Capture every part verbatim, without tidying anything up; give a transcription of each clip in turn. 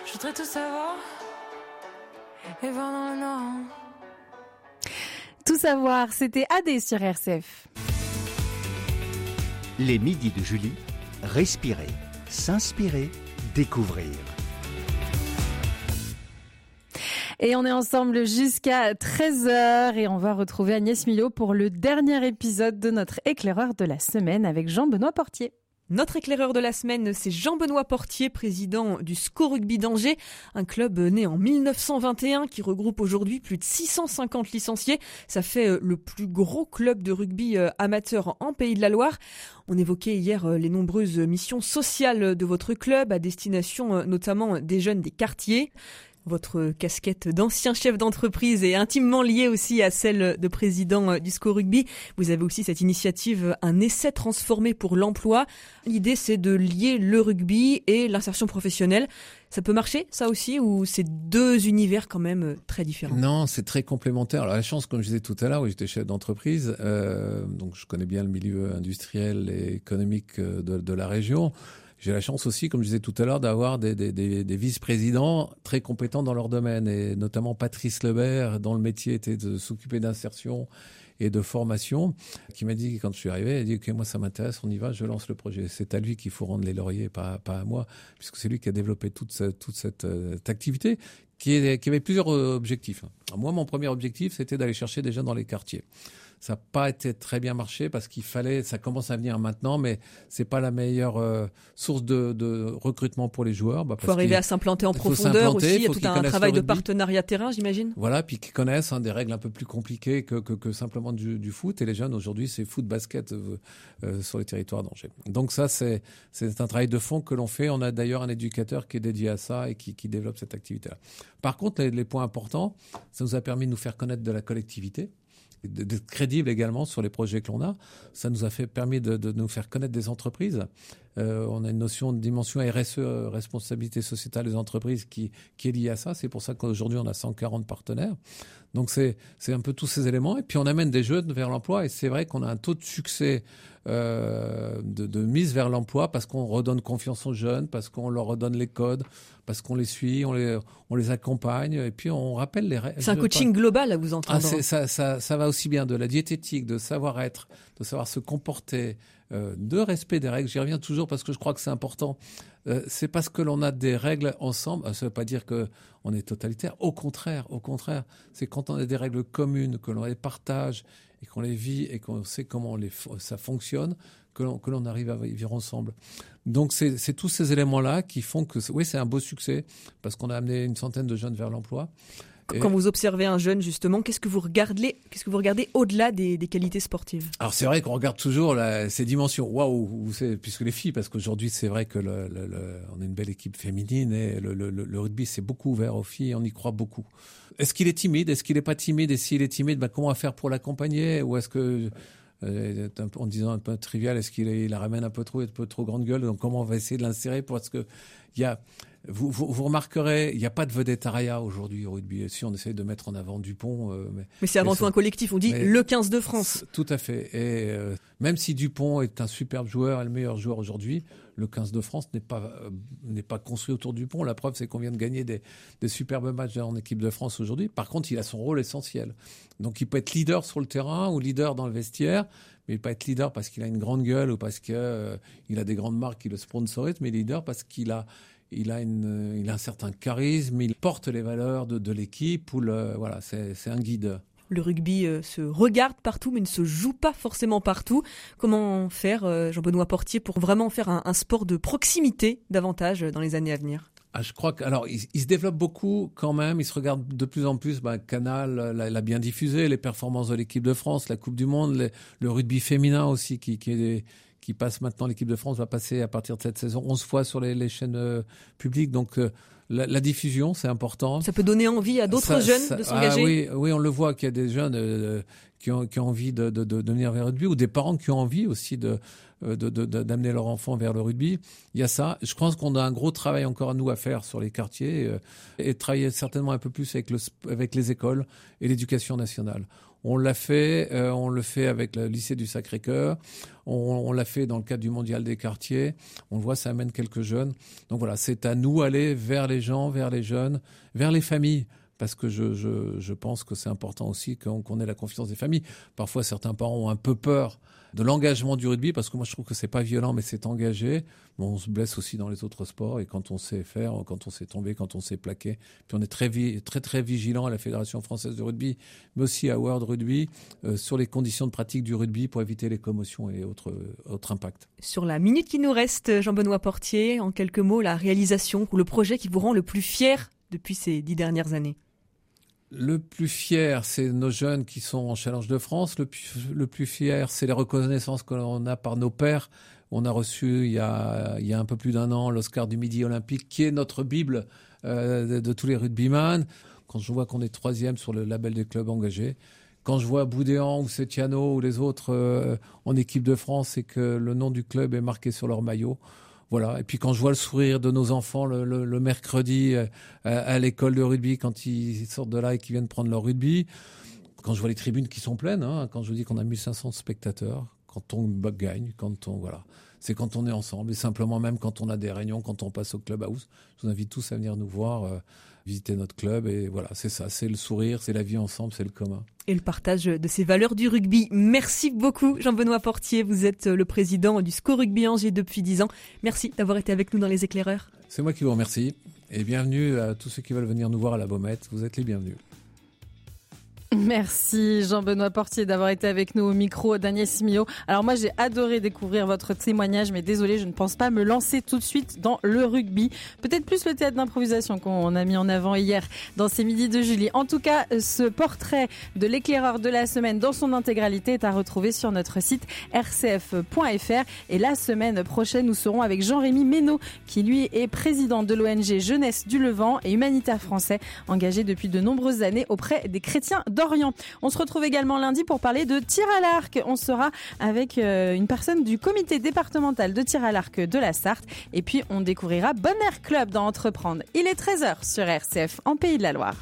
Je voudrais tout savoir et voir dans le noir. Tout savoir, c'était A D sur R C F. Les midis de Julie, respirer, s'inspirer, découvrir. Et on est ensemble jusqu'à treize heures et on va retrouver Agnès Millot pour le dernier épisode de notre éclaireur de la semaine avec Jean-Benoît Portier. Notre éclaireur de la semaine, c'est Jean-Benoît Portier, président du S C O Rugby d'Angers, un club né en mille neuf cent vingt et un qui regroupe aujourd'hui plus de six cent cinquante licenciés. Ça fait le plus gros club de rugby amateur en Pays de la Loire. On évoquait hier les nombreuses missions sociales de votre club à destination notamment des jeunes des quartiers. Votre casquette d'ancien chef d'entreprise est intimement liée aussi à celle de président du S C O Rugby. Vous avez aussi cette initiative, un essai transformé pour l'emploi. L'idée, c'est de lier le rugby et l'insertion professionnelle. Ça peut marcher, ça aussi, ou c'est deux univers quand même très différents? Non, c'est très complémentaire. Alors, la chance, comme je disais tout à l'heure, où j'étais chef d'entreprise, euh, donc je connais bien le milieu industriel et économique de, de la région. J'ai la chance aussi, comme je disais tout à l'heure, d'avoir des, des, des, des vice-présidents très compétents dans leur domaine, et notamment Patrice Lebert, dont le métier était de s'occuper d'insertion et de formation, qui m'a dit, quand je suis arrivé, il a dit « Ok, moi ça m'intéresse, on y va, je lance le projet ». C'est à lui qu'il faut rendre les lauriers, pas, pas à moi, puisque c'est lui qui a développé toute cette, toute cette, euh, cette activité qui, est, qui avait plusieurs euh, objectifs. Alors, moi, mon premier objectif, c'était d'aller chercher des gens dans les quartiers. Ça n'a pas été très bien marché parce qu'il fallait, ça commence à venir maintenant, mais c'est pas la meilleure euh, source de, de recrutement pour les joueurs. Bah, il faut arriver à s'implanter en profondeur aussi. Il y a tout un travail de partenariat terrain, j'imagine. Voilà, puis qu'ils connaissent hein, des règles un peu plus compliquées que, que, que simplement du, du foot. Et les jeunes aujourd'hui, c'est foot, basket euh, euh, sur les territoires d'Angers. Donc ça, c'est, c'est un travail de fond que l'on fait. On a d'ailleurs un éducateur qui est dédié à ça et qui, qui développe cette activité-là. Par contre, les, les points importants, ça nous a permis de nous faire connaître de la collectivité, d'être crédible également sur les projets que l'on a. Ça nous a fait permis de, de nous faire connaître des entreprises. Euh, on a une notion de dimension R S E, responsabilité sociétale des entreprises, qui, qui est liée à ça. C'est pour ça qu'aujourd'hui, on a cent quarante partenaires. Donc, c'est, c'est un peu tous ces éléments. Et puis, on amène des jeunes vers l'emploi. Et c'est vrai qu'on a un taux de succès euh, de, de mise vers l'emploi parce qu'on redonne confiance aux jeunes, parce qu'on leur redonne les codes, parce qu'on les suit, on les, on les accompagne. Et puis, on rappelle les règles. C'est un coaching global, à vous entendre. Ah, c'est, ça, ça, ça va aussi bien de la diététique, de savoir-être, de savoir se comporter, euh, de respect des règles. J'y reviens toujours parce que je crois que c'est important. Euh, c'est parce que l'on a des règles ensemble. Ça ne veut pas dire qu'on est totalitaire. Au contraire, au contraire. C'est quand on a des règles communes, que l'on les partage et qu'on les vit et qu'on sait comment les, ça fonctionne, que l'on, que l'on arrive à vivre ensemble. Donc, c'est, c'est tous ces éléments-là qui font que, oui, c'est un beau succès parce qu'on a amené une centaine de jeunes vers l'emploi. Et quand vous observez un jeune, justement, qu'est-ce que vous regardez, qu'est-ce que vous regardez au-delà des, des qualités sportives? Alors, c'est vrai qu'on regarde toujours la, ces dimensions. Waouh, puisque les filles, parce qu'aujourd'hui, c'est vrai que le, le, le, on a une belle équipe féminine et le, le, le rugby, c'est beaucoup ouvert aux filles, on y croit beaucoup. Est-ce qu'il est timide? Est-ce qu'il n'est pas timide? Et s'il est timide, ben, comment on va faire pour l'accompagner? Ou est-ce que, euh, en disant un peu trivial, est-ce qu'il est, il la ramène un peu trop, un peu trop grande gueule? Donc, comment on va essayer de l'insérer? Parce que il y a, Vous, vous, vous remarquerez, il n'y a pas de vedettariat aujourd'hui au rugby. Si on essaie de mettre en avant Dupont, euh, mais, mais c'est avant tout un collectif. On dit le quinze de France. Tout à fait. Et euh, même si Dupont est un superbe joueur, et le meilleur joueur aujourd'hui, le quinze de France n'est pas euh, n'est pas construit autour de Dupont. La preuve, c'est qu'on vient de gagner des, des superbes matchs en équipe de France aujourd'hui. Par contre, il a son rôle essentiel. Donc, il peut être leader sur le terrain ou leader dans le vestiaire. Mais il ne peut pas être leader parce qu'il a une grande gueule ou parce qu'il euh, a des grandes marques qui le sponsorisent, mais leader parce qu'il a Il a, une, il a un certain charisme, il porte les valeurs de, de l'équipe. Ou le, voilà, c'est, c'est un guide. Le rugby euh, se regarde partout, mais ne se joue pas forcément partout. Comment faire, euh, Jean-Benoît Portier, pour vraiment faire un, un sport de proximité davantage dans les années à venir? Ah, je crois que, alors, il, il se développe beaucoup quand même. Il se regarde de plus en plus. Ben, Canal l'a, l'a bien diffusé, les performances de l'équipe de France, la Coupe du Monde, les, le rugby féminin aussi, qui, qui est des, qui passe maintenant, l'équipe de France va passer à partir de cette saison onze fois sur les, les chaînes euh, publiques. Donc, euh, la, la diffusion, c'est important. Ça peut donner envie à d'autres ça, jeunes ça, de s'engager. Ah, oui, oui, on le voit qu'il y a des jeunes euh, qui, ont, qui ont envie de, de, de, de venir vers le rugby, ou des parents qui ont envie aussi de, de, de, d'amener leurs enfants vers le rugby. Il y a ça. Je pense qu'on a un gros travail encore à nous à faire sur les quartiers euh, et travailler certainement un peu plus avec, le, avec les écoles et l'éducation nationale. On l'a fait, euh, on le fait avec le lycée du Sacré-Cœur, on, on l'a fait dans le cadre du mondial des quartiers, on le voit, ça amène quelques jeunes. Donc voilà, c'est à nous d'aller vers les gens, vers les jeunes, vers les familles. Parce que je, je, je pense que c'est important aussi qu'on, qu'on ait la confiance des familles. Parfois, certains parents ont un peu peur de l'engagement du rugby, parce que moi, je trouve que c'est pas violent, mais c'est engagé. Bon, on se blesse aussi dans les autres sports, et quand on sait faire, quand on sait tomber, quand on sait plaquer. Puis on est très, très, très vigilant à la Fédération française de rugby, mais aussi à World Rugby, euh, sur les conditions de pratique du rugby pour éviter les commotions et autres, autres impacts. Sur la minute qui nous reste, Jean-Benoît Portier, en quelques mots, la réalisation ou le projet qui vous rend le plus fier depuis ces dix dernières années? Le plus fier, c'est nos jeunes qui sont en Challenge de France. Le plus, le plus fier, c'est les reconnaissances que l'on a par nos pairs. On a reçu il y a, il y a un peu plus d'un an l'Oscar du Midi Olympique, qui est notre Bible euh, de, de tous les rugbyman. Quand je vois qu'on est troisième sur le label des clubs engagés, quand je vois Boudéan ou Setiano ou les autres euh, en équipe de France et que le nom du club est marqué sur leur maillot, voilà. Et puis quand je vois le sourire de nos enfants le, le, le mercredi euh, à l'école de rugby, quand ils sortent de là et qu'ils viennent prendre leur rugby, quand je vois les tribunes qui sont pleines, hein, quand je vous dis qu'on a mille cinq cents spectateurs, quand on gagne, quand on voilà, c'est quand on est ensemble. Et simplement même quand on a des réunions, quand on passe au clubhouse, je vous invite tous à venir nous voir, euh, visiter notre club. Et voilà, c'est ça, c'est le sourire, c'est la vie ensemble, c'est le commun. Et le partage de ces valeurs du rugby. Merci beaucoup Jean-Benoît Portier, vous êtes le président du SCO Rugby Angers depuis dix ans. Merci d'avoir été avec nous dans Les Éclaireurs. C'est moi qui vous remercie et bienvenue à tous ceux qui veulent venir nous voir à la Baumette, vous êtes les bienvenus. Merci Jean-Benoît Portier d'avoir été avec nous au micro d'Agnès Millot. Alors moi j'ai adoré découvrir votre témoignage, mais désolé, je ne pense pas me lancer tout de suite dans le rugby. Peut-être plus le théâtre d'improvisation qu'on a mis en avant hier dans ces midis de Julie. En tout cas, ce portrait de l'éclaireur de la semaine dans son intégralité est à retrouver sur notre site r c f point f r. Et la semaine prochaine, nous serons avec Jean-Rémy Ménaud, qui lui est président de l'O N G Jeunesse du Levant et humanitaire français, engagé depuis de nombreuses années auprès des chrétiens d'Orient. On se retrouve également lundi pour parler de tir à l'arc. On sera avec euh, une personne du comité départemental de tir à l'arc de la Sarthe. Et puis on découvrira Bon Air Club dans Entreprendre. Il est treize heures sur R C F en Pays de la Loire.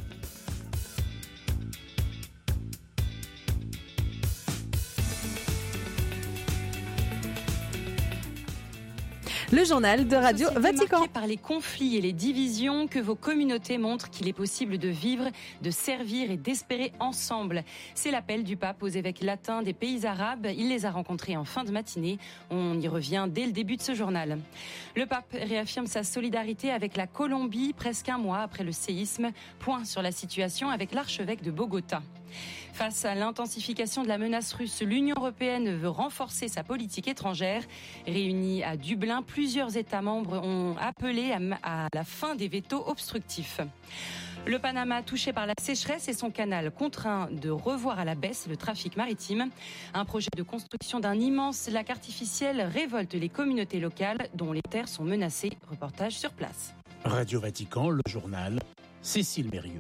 Le journal de Radio Vatican. Marquée par les conflits et les divisions, que vos communautés montrent qu'il est possible de vivre, de servir et d'espérer ensemble. C'est l'appel du pape aux évêques latins des pays arabes. Il les a rencontrés en fin de matinée. On y revient dès le début de ce journal. Le pape réaffirme sa solidarité avec la Colombie presque un mois après le séisme. Point sur la situation avec l'archevêque de Bogota. Face à l'intensification de la menace russe, l'Union européenne veut renforcer sa politique étrangère. Réunis à Dublin, plusieurs États membres ont appelé à la fin des vétos obstructifs. Le Panama touché par la sécheresse et son canal contraint de revoir à la baisse le trafic maritime. Un projet de construction d'un immense lac artificiel révolte les communautés locales dont les terres sont menacées. Reportage sur place. Radio Vatican, le journal, Cécile Mérieux.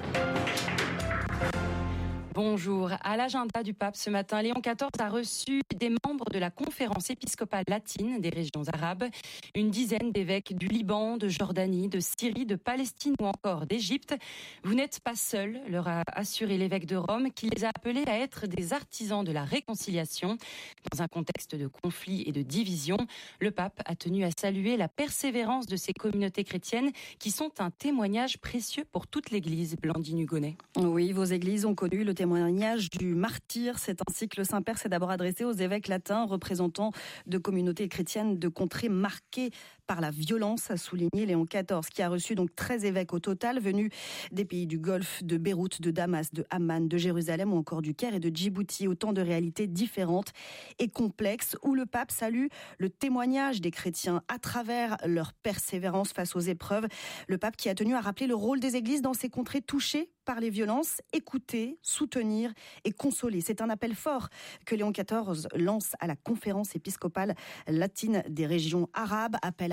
Bonjour. À l'agenda du pape ce matin, Léon quatorze a reçu des membres de la conférence épiscopale latine des régions arabes, une dizaine d'évêques du Liban, de Jordanie, de Syrie, de Palestine ou encore d'Égypte. Vous n'êtes pas seuls, leur a assuré l'évêque de Rome, qui les a appelés à être des artisans de la réconciliation. Dans un contexte de conflit et de division, le pape a tenu à saluer la persévérance de ces communautés chrétiennes qui sont un témoignage précieux pour toute l'Église. Blandine Hugonnet. Oui, vos églises ont connu le témoignage du martyr. C'est ainsi que le Saint-Père s'est d'abord adressé aux évêques latins, représentants de communautés chrétiennes de contrées marquées par la violence, a souligné Léon quatorze, qui a reçu donc treize évêques au total, venus des pays du Golfe, de Beyrouth, de Damas, de Amman, de Jérusalem ou encore du Caire et de Djibouti. Autant de réalités différentes et complexes où le pape salue le témoignage des chrétiens à travers leur persévérance face aux épreuves. Le pape qui a tenu à rappeler le rôle des églises dans ces contrées touchées par les violences, écouter, soutenir et consoler. C'est un appel fort que Léon quatorze lance à la conférence épiscopale latine des régions arabes. Appel à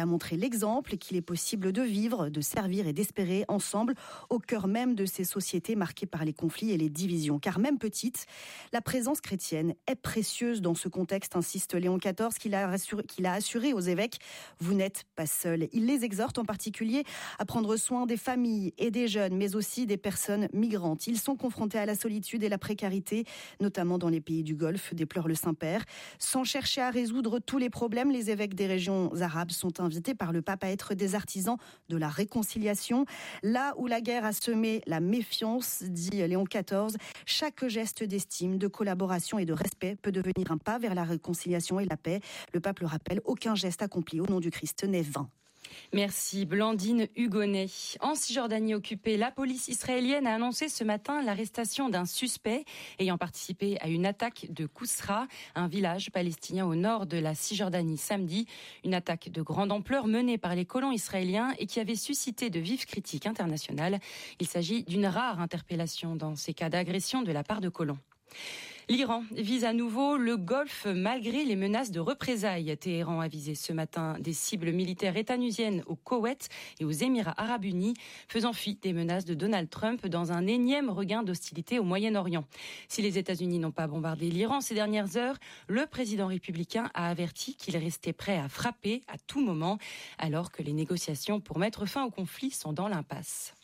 a montré l'exemple qu'il est possible de vivre, de servir et d'espérer ensemble au cœur même de ces sociétés marquées par les conflits et les divisions. Car même petite, la présence chrétienne est précieuse dans ce contexte, insiste Léon quatorze, qu'il a assuré, qu'il a assuré aux évêques. Vous n'êtes pas seuls. Il les exhorte en particulier à prendre soin des familles et des jeunes, mais aussi des personnes migrantes. Ils sont confrontés à la solitude et la précarité, notamment dans les pays du Golfe, déplore le Saint-Père. Sans chercher à résoudre tous les problèmes, les évêques des régions arabes sont invités par le pape à être des artisans de la réconciliation. Là où la guerre a semé la méfiance, dit Léon quatorze, chaque geste d'estime, de collaboration et de respect peut devenir un pas vers la réconciliation et la paix. Le pape le rappelle, aucun geste accompli au nom du Christ n'est vain. Merci Blandine Hugonnet. En Cisjordanie occupée, la police israélienne a annoncé ce matin l'arrestation d'un suspect ayant participé à une attaque de Kousra, un village palestinien au nord de la Cisjordanie samedi. Une attaque de grande ampleur menée par les colons israéliens et qui avait suscité de vives critiques internationales. Il s'agit d'une rare interpellation dans ces cas d'agression de la part de colons. L'Iran vise à nouveau le Golfe malgré les menaces de représailles. Téhéran a visé ce matin des cibles militaires étanusiennes au Koweït et aux Émirats arabes unis, faisant fi des menaces de Donald Trump dans un énième regain d'hostilité au Moyen-Orient. Si les États-Unis n'ont pas bombardé l'Iran ces dernières heures, le président républicain a averti qu'il restait prêt à frapper à tout moment, alors que les négociations pour mettre fin au conflit sont dans l'impasse.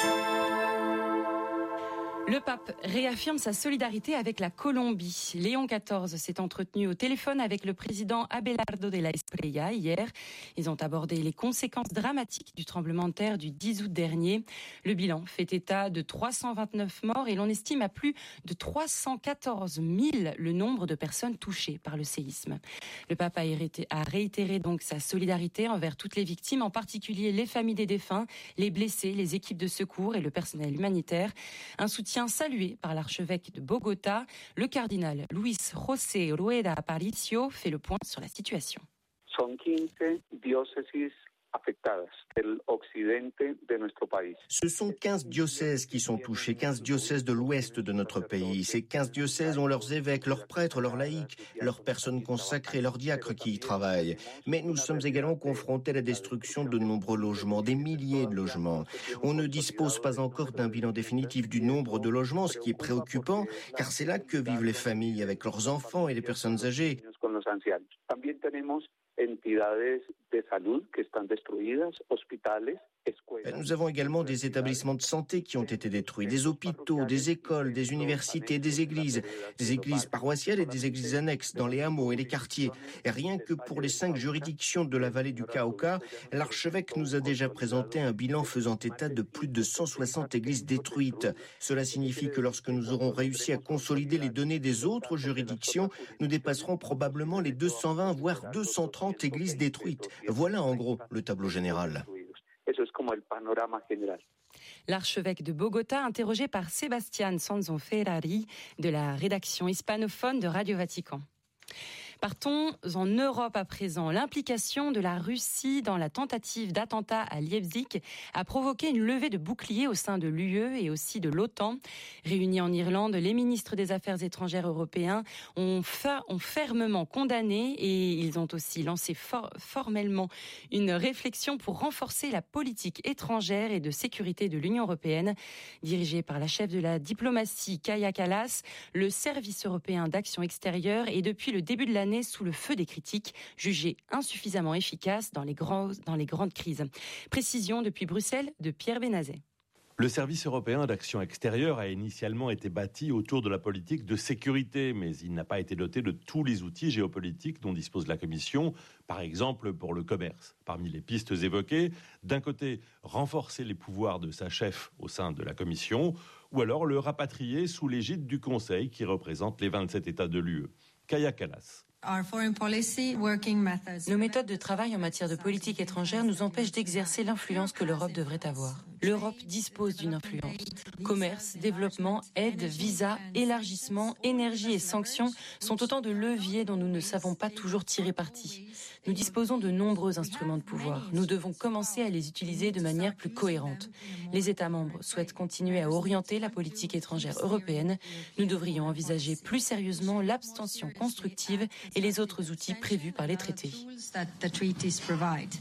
Le pape réaffirme sa solidarité avec la Colombie. Léon quatorze s'est entretenu au téléphone avec le président Abelardo de la Espriella hier. Ils ont abordé les conséquences dramatiques du tremblement de terre du dix août dernier. Le bilan fait état de trois cent vingt-neuf morts et l'on estime à plus de trois cent quatorze mille le nombre de personnes touchées par le séisme. Le pape a réitéré donc sa solidarité envers toutes les victimes, en particulier les familles des défunts, les blessés, les équipes de secours et le personnel humanitaire. Un soutien salué par l'archevêque de Bogota, le cardinal Luis José Rueda Aparicio fait le point sur la situation. Son quinze diócesis afectadas del occidente de nuestro país. Ce sont quinze diocèses qui sont touchés, quinze diocèses de l'ouest de notre pays. Ces quinze diocèses ont leurs évêques, leurs prêtres, leurs laïcs, leurs personnes consacrées, leurs diacres qui y travaillent. Mais nous sommes également confrontés à la destruction de nombreux logements, des milliers de logements. On ne dispose pas encore d'un bilan définitif du nombre de logements, ce qui est préoccupant, car c'est là que vivent les familles avec leurs enfants et les personnes âgées. Entidades de salud que están destruidas, hospitales. Nous avons également des établissements de santé qui ont été détruits, des hôpitaux, des écoles, des universités, des églises, des églises paroissiales et des églises annexes dans les hameaux et les quartiers. Et rien que pour les cinq juridictions de la vallée du Cauca, l'archevêque nous a déjà présenté un bilan faisant état de plus de cent soixante églises détruites. Cela signifie que lorsque nous aurons réussi à consolider les données des autres juridictions, nous dépasserons probablement les deux cent vingt voire deux cent trente églises détruites. Voilà en gros le tableau général. L'archevêque de Bogota, interrogé par Sebastián Sanzon-Ferrari de la rédaction hispanophone de Radio Vatican. Partons en Europe à présent. L'implication de la Russie dans la tentative d'attentat à Leipzig a provoqué une levée de boucliers au sein de l'U E et aussi de l'OTAN. Réunis en Irlande, les ministres des Affaires étrangères européens ont, fa- ont fermement condamné et ils ont aussi lancé for- formellement une réflexion pour renforcer la politique étrangère et de sécurité de l'Union européenne. Dirigée par la chef de la diplomatie, Kaja Kallas, le service européen d'action extérieure est depuis le début de l'année sous le feu des critiques, jugé insuffisamment efficace dans les, grands, dans les grandes crises. Précision depuis Bruxelles de Pierre Benazet. Le service européen d'action extérieure a initialement été bâti autour de la politique de sécurité, mais il n'a pas été doté de tous les outils géopolitiques dont dispose la Commission, par exemple pour le commerce. Parmi les pistes évoquées, d'un côté, renforcer les pouvoirs de sa chef au sein de la Commission, ou alors le rapatrier sous l'égide du Conseil qui représente les vingt-sept États de l'U E. Kaja Kallas. Nos méthodes de travail en matière de politique étrangère nous empêchent d'exercer l'influence que l'Europe devrait avoir. L'Europe dispose d'une influence. Commerce, développement, aide, visa, élargissement, énergie et sanctions sont autant de leviers dont nous ne savons pas toujours tirer parti. Nous disposons de nombreux instruments de pouvoir. Nous devons commencer à les utiliser de manière plus cohérente. Les États membres souhaitent continuer à orienter la politique étrangère européenne. Nous devrions envisager plus sérieusement l'abstention constructive et les autres outils prévus par les traités.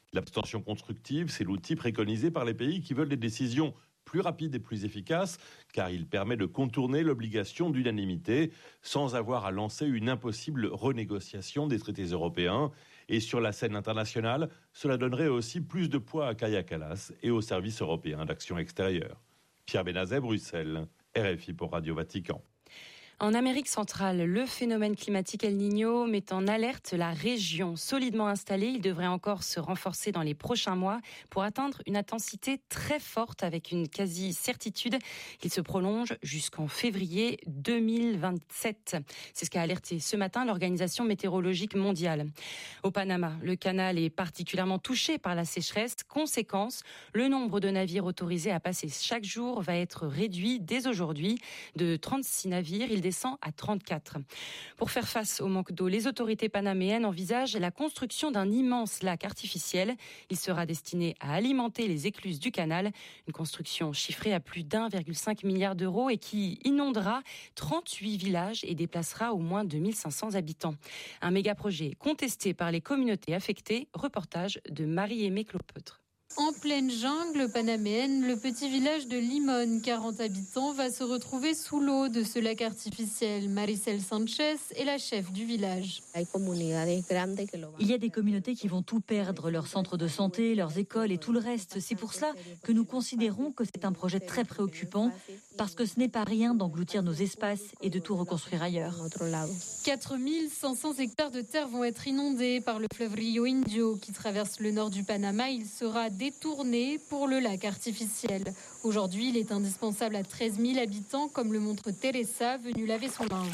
L'abstention constructive, c'est l'outil préconisé par les pays qui veulent des décisions plus rapides et plus efficaces, car il permet de contourner l'obligation d'unanimité sans avoir à lancer une impossible renégociation des traités européens. Et sur la scène internationale, cela donnerait aussi plus de poids à Kaja Kallas et au service européen d'action extérieure. Pierre Benazet, Bruxelles, R F I pour Radio Vatican. En Amérique centrale, le phénomène climatique El Niño met en alerte la région. Solidement installée, il devrait encore se renforcer dans les prochains mois pour atteindre une intensité très forte avec une quasi-certitude qu'il se prolonge jusqu'en février deux mille vingt-sept. C'est ce qu'a alerté ce matin l'Organisation météorologique mondiale. Au Panama, le canal est particulièrement touché par la sécheresse. Conséquence, le nombre de navires autorisés à passer chaque jour va être réduit dès aujourd'hui de trente-six navires. Il descend à trente-quatre. Pour faire face au manque d'eau, les autorités panaméennes envisagent la construction d'un immense lac artificiel. Il sera destiné à alimenter les écluses du canal. Une construction chiffrée à plus d'un virgule cinq milliard d'euros et qui inondera trente-huit villages et déplacera au moins deux mille cinq cents habitants. Un méga-projet contesté par les communautés affectées. Reportage de Marie-Aimée Clopeutre. En pleine jungle panaméenne, le petit village de Limón, quarante habitants, va se retrouver sous l'eau de ce lac artificiel. Maricel Sanchez est la chef du village. Il y a des communautés qui vont tout perdre, leurs centres de santé, leurs écoles et tout le reste. C'est pour cela que nous considérons que c'est un projet très préoccupant, parce que ce n'est pas rien d'engloutir nos espaces et de tout reconstruire ailleurs. quatre mille cinq cents hectares de terre vont être inondés par le fleuve Rio Indio qui traverse le nord du Panama. Il sera détourné pour le lac artificiel. Aujourd'hui, il est indispensable à treize mille habitants, comme le montre Teresa, venue laver son linge.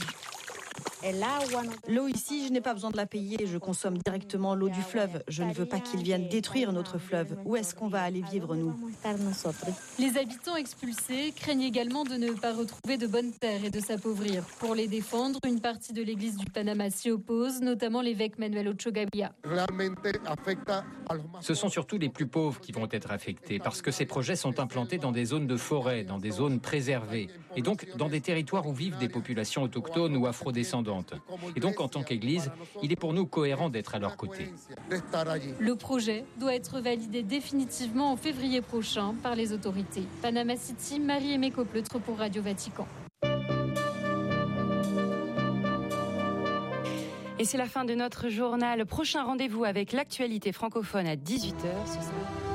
L'eau ici, je n'ai pas besoin de la payer. Je consomme directement l'eau du fleuve. Je ne veux pas qu'ils viennent détruire notre fleuve. Où est-ce qu'on va aller vivre, nous ? Les habitants expulsés craignent également de ne pas retrouver de bonnes terres et de s'appauvrir. Pour les défendre, une partie de l'église du Panama s'y oppose, notamment l'évêque Manuel Ochogavia. Ce sont surtout les plus pauvres qui vont être affectés parce que ces projets sont implantés dans des zones de forêt, dans des zones préservées et donc dans des territoires où vivent des populations autochtones ou afrodescendantes. Et donc, en tant qu'Église, il est pour nous cohérent d'être à leur côté. Le projet doit être validé définitivement en février prochain par les autorités. Panama City, Marie-Aimée Clopeutre pour Radio Vatican. Et c'est la fin de notre journal. Prochain rendez-vous avec l'actualité francophone à dix-huit heures. Ce sera...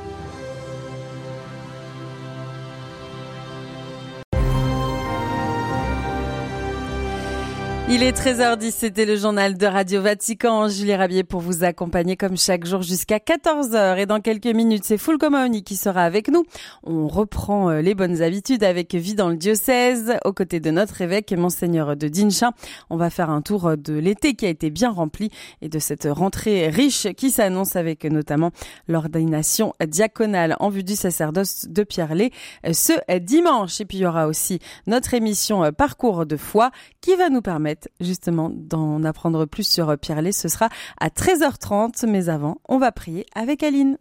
Il est treize heures dix, c'était le journal de Radio Vatican. Julie Rabier pour vous accompagner comme chaque jour jusqu'à quatorze heures. Et dans quelques minutes, c'est Fulco Maoni qui sera avec nous. On reprend les bonnes habitudes avec Vie dans le diocèse, aux côtés de notre évêque, Monseigneur de Dincha. On va faire un tour de l'été qui a été bien rempli et de cette rentrée riche qui s'annonce avec notamment l'ordination diaconale en vue du sacerdoce de Pierrelet ce dimanche. Et puis il y aura aussi notre émission Parcours de foi qui va nous permettre justement d'en apprendre plus sur Pierrelet. Ce sera à treize heures trente, mais avant, on va prier avec Aline.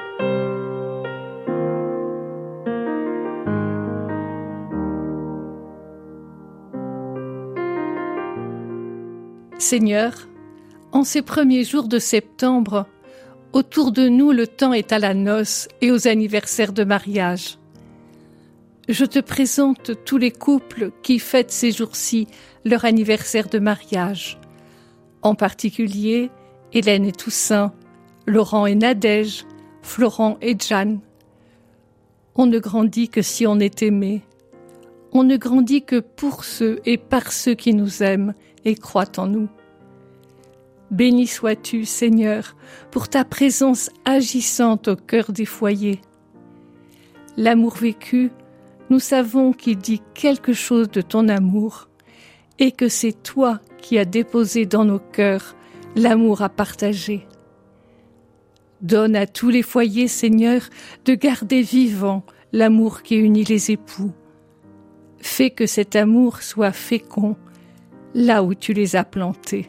Seigneur, en ces premiers jours de septembre, autour de nous le temps est à la noce et aux anniversaires de mariage. Je te présente tous les couples qui fêtent ces jours-ci leur anniversaire de mariage. En particulier, Hélène et Toussaint, Laurent et Nadège, Florent et Jeanne. On ne grandit que si on est aimé. On ne grandit que pour ceux et par ceux qui nous aiment et croient en nous. Béni sois-tu, Seigneur, pour ta présence agissante au cœur des foyers. L'amour vécu, nous savons qu'il dit quelque chose de ton amour et que c'est toi qui as déposé dans nos cœurs l'amour à partager. Donne à tous les foyers, Seigneur, de garder vivant l'amour qui unit les époux. Fais que cet amour soit fécond là où tu les as plantés.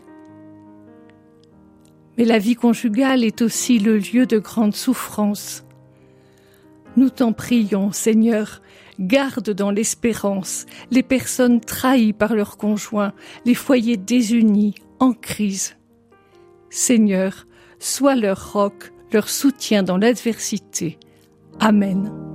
Mais la vie conjugale est aussi le lieu de grande souffrance. Nous t'en prions, Seigneur, garde dans l'espérance les personnes trahies par leurs conjoints, les foyers désunis, en crise. Seigneur, sois leur roc, leur soutien dans l'adversité. Amen.